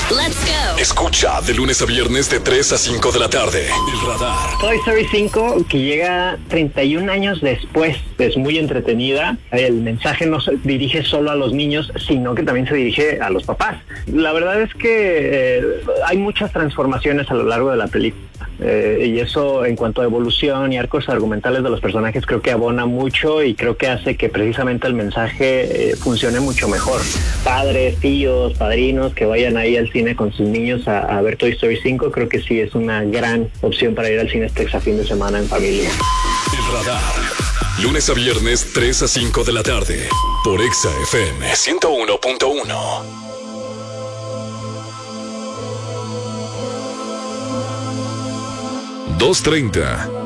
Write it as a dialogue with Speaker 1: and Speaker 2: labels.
Speaker 1: Let's go.
Speaker 2: Escucha de lunes a viernes de 3 a 5 de la tarde. El Radar.
Speaker 3: Toy Story 5, que llega 31 años después, es muy entretenida. El mensaje no se dirige solo a los niños, sino que también se dirige a los papás. La verdad es que hay muchas transformaciones a lo largo de la película. Y eso, en cuanto a evolución y arcos argumentales de los personajes, creo que abona mucho y creo que hace que precisamente el mensaje funcione mucho mejor. Padres, tíos, padrinos que vayan ahí al cine con sus niños a ver Toy Story 5, creo que sí es una gran opción para ir al cine este fin de semana en familia.
Speaker 2: El Radar. Lunes a viernes, 3 a 5 de la tarde. Por Exa FM 101.1. 2:30.